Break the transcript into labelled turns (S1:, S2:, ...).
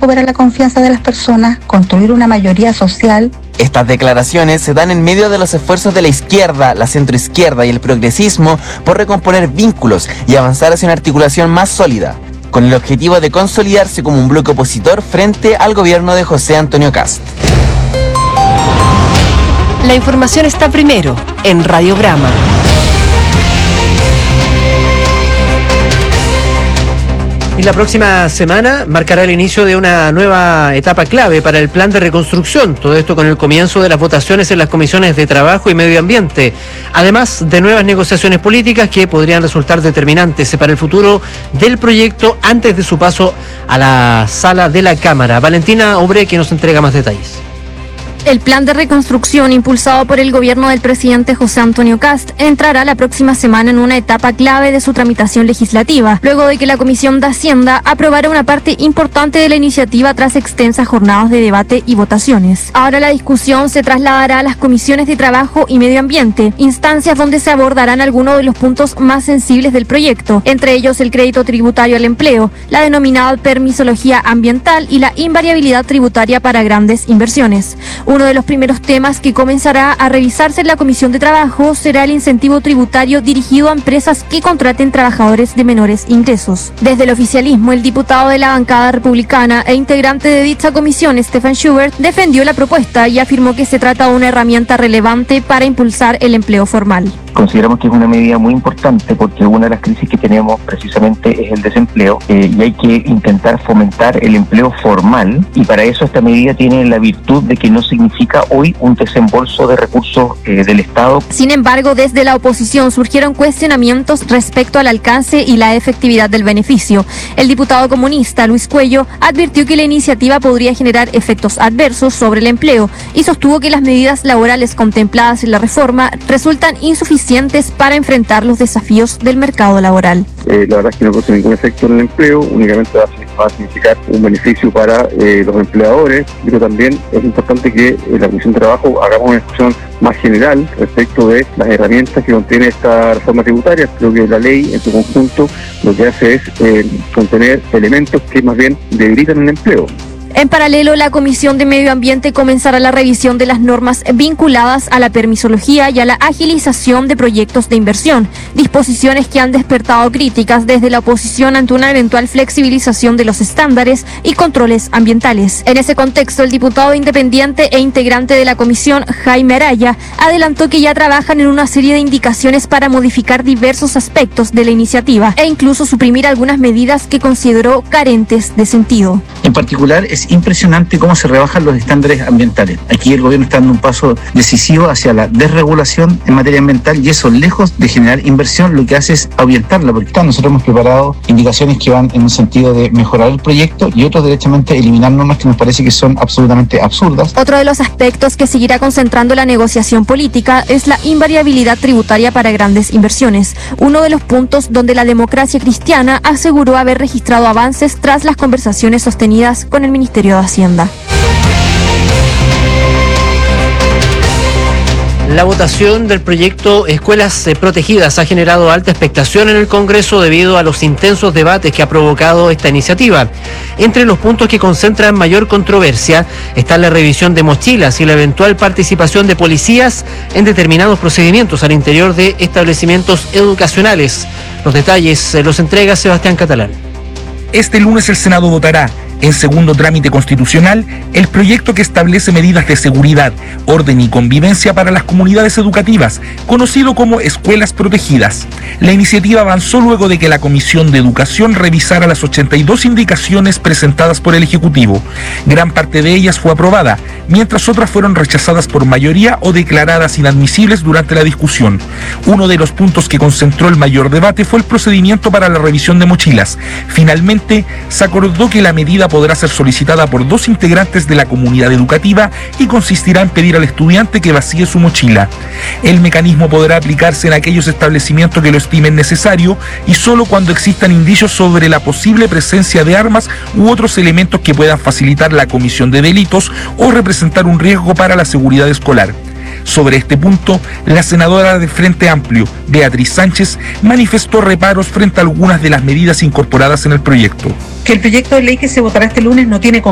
S1: recuperar la confianza de las personas, construir una mayoría social.
S2: Estas declaraciones se dan en medio de los esfuerzos de la izquierda, la centroizquierda y el progresismo por recomponer vínculos y avanzar hacia una articulación más sólida, con el objetivo de consolidarse como un bloque opositor frente al gobierno de José Antonio Kast.
S3: La información está primero en Radiograma.
S4: Y la próxima semana marcará el inicio de una nueva etapa clave para el plan de reconstrucción. Todo esto con el comienzo de las votaciones en las comisiones de Trabajo y Medio Ambiente. Además de nuevas negociaciones políticas que podrían resultar determinantes para el futuro del proyecto antes de su paso a la sala de la Cámara. Valentina Obre, que nos entrega más detalles.
S5: El plan de reconstrucción impulsado por el gobierno del presidente José Antonio Kast entrará la próxima semana en una etapa clave de su tramitación legislativa, luego de que la Comisión de Hacienda aprobara una parte importante de la iniciativa tras extensas jornadas de debate y votaciones. Ahora la discusión se trasladará a las comisiones de Trabajo y Medio Ambiente, instancias donde se abordarán algunos de los puntos más sensibles del proyecto, entre ellos el crédito tributario al empleo, la denominada permisología ambiental y la invariabilidad tributaria para grandes inversiones. Uno de los primeros temas que comenzará a revisarse en la Comisión de Trabajo será el incentivo tributario dirigido a empresas que contraten trabajadores de menores ingresos. Desde el oficialismo, el diputado de la bancada republicana e integrante de dicha comisión, Stefan Schubert, defendió la propuesta y afirmó que se trata de una herramienta relevante para impulsar el empleo formal.
S6: Consideramos que es una medida muy importante porque una de las crisis que tenemos precisamente es el desempleo y hay que intentar fomentar el empleo formal, y para eso esta medida tiene la virtud de que no significa hoy un desembolso de recursos del Estado.
S5: Sin embargo, desde la oposición surgieron cuestionamientos respecto al alcance y la efectividad del beneficio. El diputado comunista Luis Cuello advirtió que la iniciativa podría generar efectos adversos sobre el empleo y sostuvo que las medidas laborales contempladas en la reforma resultan insuficientes para enfrentar los desafíos del mercado laboral.
S7: La verdad es que no produce ningún efecto en el empleo, únicamente va a significar un beneficio para los empleadores, pero también es importante que en la Comisión de Trabajo hagamos una discusión más general respecto de las herramientas que contiene esta reforma tributaria. Creo que la ley en su conjunto lo que hace es contener elementos que más bien debilitan el empleo.
S5: En paralelo, la Comisión de Medio Ambiente comenzará la revisión de las normas vinculadas a la permisología y a la agilización de proyectos de inversión, disposiciones que han despertado críticas desde la oposición ante una eventual flexibilización de los estándares y controles ambientales. En ese contexto, el diputado independiente e integrante de la comisión, Jaime Araya, adelantó que ya trabajan en una serie de indicaciones para modificar diversos aspectos de la iniciativa e incluso suprimir algunas medidas que consideró carentes de sentido.
S8: En particular, es impresionante cómo se rebajan los estándares ambientales. Aquí el gobierno está dando un paso decisivo hacia la desregulación en materia ambiental, y eso, lejos de generar inversión, lo que hace es ahuyentarla, porque nosotros hemos preparado indicaciones que van en un sentido de mejorar el proyecto y otros derechamente eliminar normas que nos parece que son absolutamente absurdas.
S5: Otro de los aspectos que seguirá concentrando la negociación política es la invariabilidad tributaria para grandes inversiones, uno de los puntos donde la Democracia Cristiana aseguró haber registrado avances tras las conversaciones sostenidas con el Ministerio de Hacienda.
S4: La votación del proyecto Escuelas Protegidas ha generado alta expectación en el Congreso debido a los intensos debates que ha provocado esta iniciativa. Entre los puntos que concentran mayor controversia está la revisión de mochilas y la eventual participación de policías en determinados procedimientos al interior de establecimientos educacionales. Los detalles los entrega Sebastián Catalán.
S9: Este lunes el Senado votará, en segundo trámite constitucional, el proyecto que establece medidas de seguridad, orden y convivencia para las comunidades educativas, conocido como Escuelas Protegidas. La iniciativa avanzó luego de que la Comisión de Educación revisara las 82 indicaciones presentadas por el Ejecutivo. Gran parte de ellas fue aprobada, mientras otras fueron rechazadas por mayoría o declaradas inadmisibles durante la discusión. Uno de los puntos que concentró el mayor debate fue el procedimiento para la revisión de mochilas. Finalmente, se acordó que la medida podrá ser solicitada por 2 integrantes de la comunidad educativa y consistirá en pedir al estudiante que vacíe su mochila. El mecanismo podrá aplicarse en aquellos establecimientos que lo estimen necesario y solo cuando existan indicios sobre la posible presencia de armas u otros elementos que puedan facilitar la comisión de delitos o representar un riesgo para la seguridad escolar. Sobre este punto, la senadora del Frente Amplio, Beatriz Sánchez, manifestó reparos frente a algunas de las medidas incorporadas en el proyecto.
S10: Que el proyecto de ley que se votará este lunes no tiene